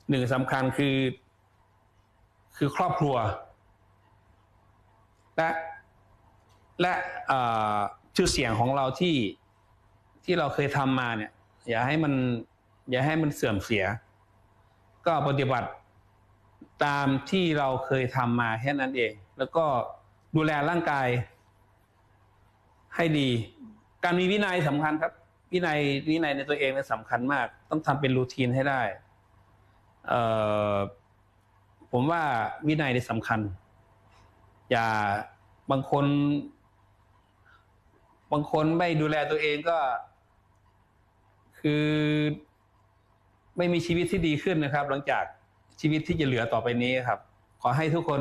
หนึ่งสำคัญคือครอบครัวและชื่อเสียงของเราที่เราเคยทำมาเนี่ยอย่าให้มันเสื่อมเสียก็ปฏิบัติตามที่เราเคยทำมาแค่นั้นเองแล้วก็ดูแลร่างกายให้ดีการมีวินัยสำคัญครับวินัยในตัวเองเนี่ยสำคัญมากต้องทำเป็นรูทีนให้ได้ผมว่าวินัยนี่สำคัญอย่าบางคนไม่ดูแลตัวเองก็คือไม่มีชีวิตที่ดีขึ้นนะครับหลังจากชีวิตที่จะเหลือต่อไปนี้ครับขอให้ทุกคน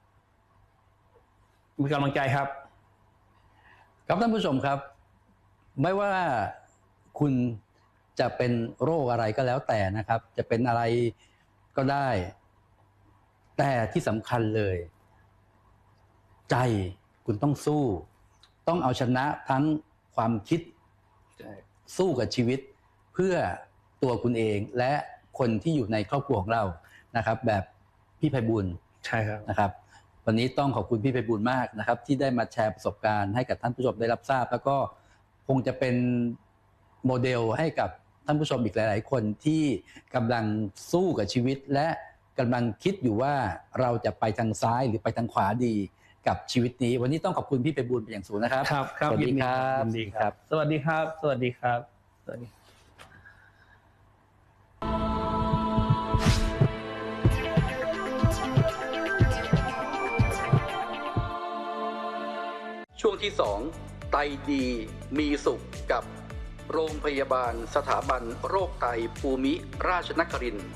มีกำลังใจครับครับท่านผู้ชมครับไม่ว่าคุณจะเป็นโรคอะไรก็แล้วแต่นะครับจะเป็นอะไรก็ได้แต่ที่สำคัญเลยใจคุณต้องสู้ต้องเอาชนะทั้งความคิดสู้กับชีวิตเพื่อตัวคุณเองและคนที่อยู่ในครอบครัวของเรานะครับแบบพี่ไพบูลย์ใช่ครับนะครับวันนี้ต้องขอบคุณพี่ไพบูลย์มากนะครับที่ได้มาแชร์ประสบการณ์ให้กับท่านผู้ชมได้รับทราบแล้วก็คงจะเป็นโมเดลให้กับท่านผู้ชมอีกหลายๆคนที่กำลังสู้กับชีวิตและกำลังคิดอยู่ว่าเราจะไปทางซ้ายหรือไปทางขวาดีกับชีวิตนี้วันนี้ต้องขอบคุณพี่ไพบูลย์เป็นอย่างสูงนะครับครับสวัสดีครับสวัสดีครับสวัสดีครับสวัสดีครับสวัสดีช่วงที่2ไตดีมีสุขกับโรงพยาบาลสถาบันโรคไตภูมิราชนครินทร์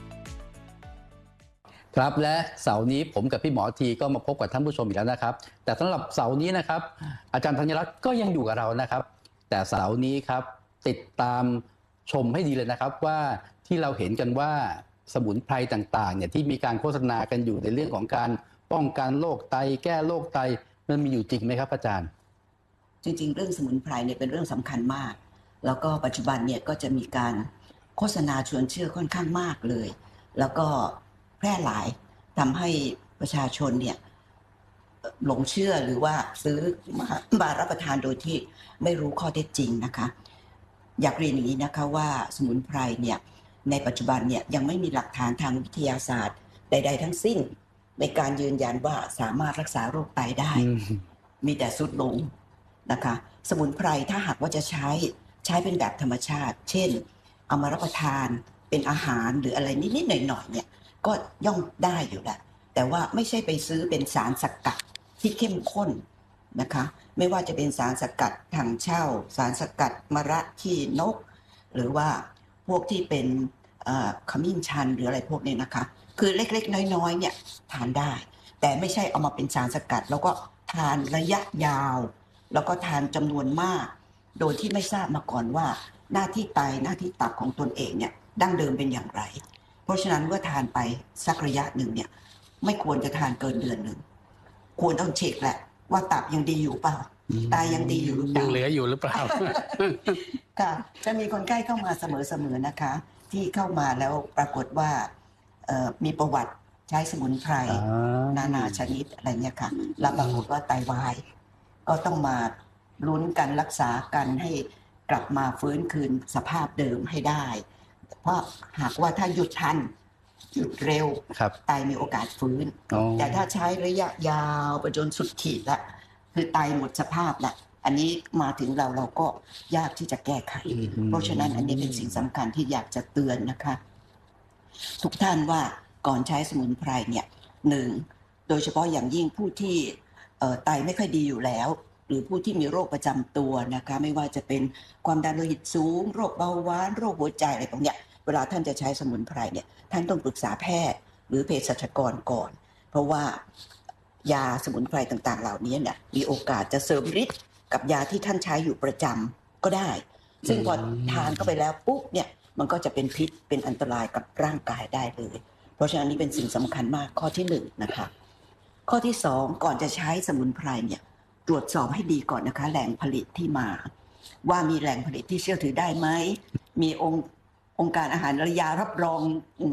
ครับและเสาร์นี้ผมกับพี่หมอทีก็มาพบกับท่านผู้ชมอีกแล้วนะครับแต่สำหรับเสาร์นี้นะครับอาจารย์ธัญรัตน์ก็ยังอยู่กับเรานะครับแต่เสาร์นี้ครับติดตามชมให้ดีเลยนะครับว่าที่เราเห็นกันว่าสมุนไพรต่างๆเนี่ยที่มีการโฆษณากันอยู่ในเรื่องของการป้องกันโรคไตแก้โรคไตมันมีอยู่จริงไหมครับอาจารย์จริงๆเรื่องสมุนไพรเนี่ยเป็นเรื่องสำคัญมากแล้วก็ปัจจุบันเนี่ยก็จะมีการโฆษณาชวนเชื่อค่อนข้างมากเลยแล้วก็แพร่หลายทำให้ประชาชนเนี่ยหลงเชื่อหรือว่าซื้อมารับประทานโดยที่ไม่รู้ข้อเท็จจริงนะคะอยากเรียนอย่างนี้นะคะว่าสมุนไพรเนี่ยในปัจจุบันเนี่ยยังไม่มีหลักฐานทางวิทยาศาสตร์ใดๆทั้งสิ้นในการยืนยันว่าสามารถรักษาโรคไตได้มีแต่สุดลงนะคะสมุนไพรถ้าหากว่าจะใช้เป็นแบบธรรมชาติเช่นเอามารับประทานเป็นอาหารหรืออะไรนิดๆหน่อยๆเนี่ยก็ย่อมได้อยู่แหละแต่ว่าไม่ใช่ไปซื้อเป็นสารสกัดที่เข้มข้นนะคะไม่ว่าจะเป็นสารสกัดถังเช่าสารสกัดมะระขี้นกหรือว่าพวกที่เป็นขมิ้นชันหรืออะไรพวกนี้นะคะคือเล็กๆน้อยๆเนี่ยทานได้แต่ไม่ใช่เอามาเป็นสารสกัดแล้วก็ทานระยะยาวแล้วก็ทานจำนวนมากโดยที่ไม่ทราบมาก่อนว่าหน้าที่ไตหน้าที่ตับของตนเองเนี่ยดั้งเดิมเป็นอย่างไรเพราะฉะนั้นเมื่อทานไปสักระยะหนึ่งเนี่ยไม่ควรจะทานเกินเดือนหนึ่งควรต้องเช็คแหละว่าตับยังดีอยู่เปล่าไตยังดีอยู่หรือเปล่ายังเหลืออยู่หรือเปล่าค่ะจะมีคนไข้เข้ามาเสมอๆนะคะที่เข้ามาแล้วปรากฏว่ามีประวัติใช้สมุนไพรนานาชนิดอะไรเงี้ยค่ะแล้วปรากฏว่าไตวายก็ต้องมาลุ้นกันรักษากันให้กลับมาฟื้นคืนสภาพเดิมให้ได้เพราะหากว่าถ้าหยุดทันหยุดเร็วไตมีโอกาสฟื้นแต่ถ้าใช้ระยะยาวไปจนสุดขีดละคือไตหมดสภาพละอันนี้มาถึงเราก็ยากที่จะแก้ไขเพราะฉะนั้นอันนี้เป็นสิ่งสำคัญที่อยากจะเตือนนะคะทุกท่านว่าก่อนใช้สมุนไพรเนี่ยหนึ่งโดยเฉพาะอย่างยิ่งผู้ที่ไตไม่ค่อยดีอยู่แล้วหรือผู้ที่มีโรคประจำตัวนะคะไม่ว่าจะเป็นความดันโลหิตสูงโรคเบาหวานโรคหัวใจอะไรพวกเนี้ยเวลาท่านจะใช้สมุนไพรเนี่ยท่านต้องปรึกษาแพทย์หรือเภสัชกรก่อนเพราะว่ายาสมุนไพรต่างๆเหล่านี้เนี่ยมีโอกาสจะเสริมฤทธิ์กับยาที่ท่านใช้อยู่ประจำก็ได้ซึ่งพอทานเข้าไปแล้วปุ๊บเนี่ยมันก็จะเป็นพิษเป็นอันตรายกับร่างกายได้เลยเพราะฉะนั้นนี่เป็นสิ่งสำคัญมากข้อที่1นะคะข้อที่2ก่อนจะใช้สมุนไพรเนี่ยตรวจสอบให้ดีก่อนนะคะแหล่งผลิตที่มาว่ามีแหล่งผลิตที่เชื่อถือได้ไหมมีองค์การอาหารและยารับรอง